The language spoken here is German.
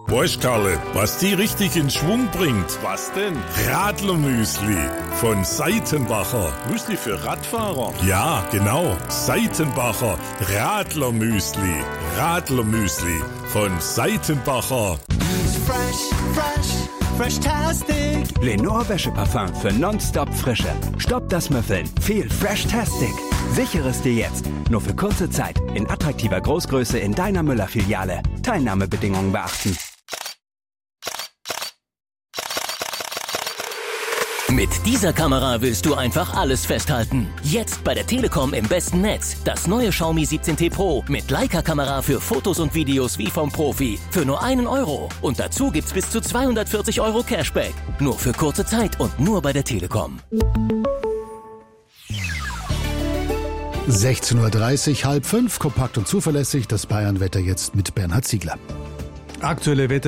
Weißt, Karle, was die richtig in Schwung bringt? Was denn? Radlermüsli von Seitenbacher. Müsli für Radfahrer? Ja, genau. Seitenbacher Radlermüsli. Radlermüsli von Seitenbacher. Fresh-tastic. Lenore Wäscheparfum für nonstop Frische. Stopp das Müffeln. Viel Fresh-tastic. Sichere es dir jetzt. Nur für kurze Zeit. In attraktiver Großgröße in deiner Müller-Filiale. Teilnahmebedingungen beachten. Mit dieser Kamera willst du einfach alles festhalten. Jetzt bei der Telekom im besten Netz. Das neue Xiaomi 17T Pro mit Leica-Kamera für Fotos und Videos wie vom Profi. Für nur 1 Euro. Und dazu gibt's bis zu 240 Euro Cashback. Nur für kurze Zeit und nur bei der Telekom. 16:30 Uhr, 4:30, kompakt und zuverlässig. Das Bayern-Wetter jetzt mit Bernhard Ziegler. Aktuelle Wetter.